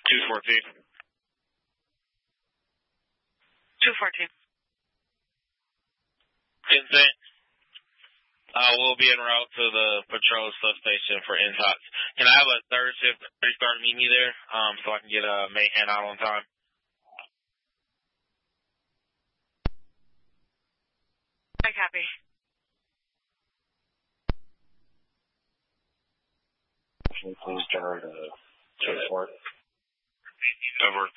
214. 214. Insane. We'll be en route to the patrol substation for intox. Can I have a third shift restart meet me there, so I can get Mayhan out on time? I copy. Please turn to report. Over.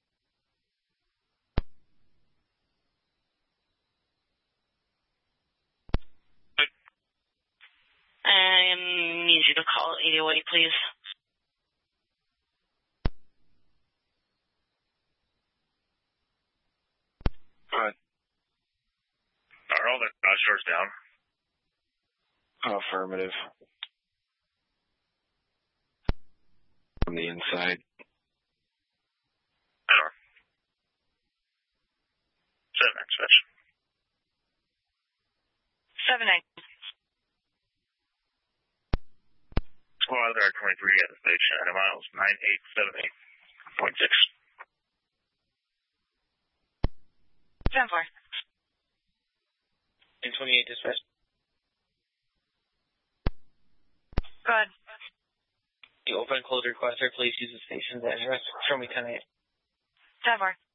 I need you to call 808, please. Alright. Are all the shorts down? Affirmative. On the inside. Sure. 7 switch. 7-8. Well, there are 23 at the station at miles 9878.6. 10-4. In 28 dispatch. Go ahead. The open and close requester, please use the station's address. Show me 10-8. 10-4.